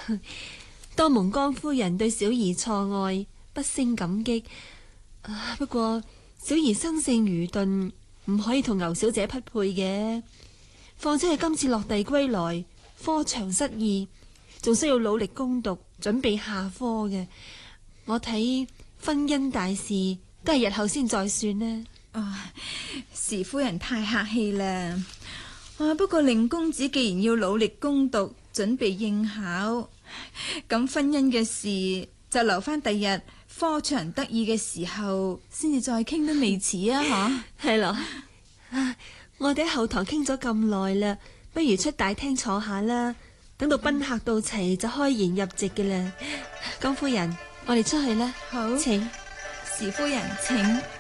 多蒙江夫人對小兒錯愛，不勝感激。不過小兒生性愚鈍，唔可以同牛小姐匹配嘅。況且佢今次落地歸來，科場失意，仲需要努力攻讀，準備下科嘅。我睇婚姻大事都係日後先再算呢。 時夫人太客氣啦。不過令公子既然要努力攻讀，準備應考，咁婚姻嘅事就留翻第日科場得意嘅時候先至再傾都未遲啊！吓， 係咯。我哋喺後堂傾咗咁耐啦，不如出大廳坐下啦。等到賓客到齊就開筵入席嘅啦。江夫人，我哋出去啦。 好， 請。 時夫人請。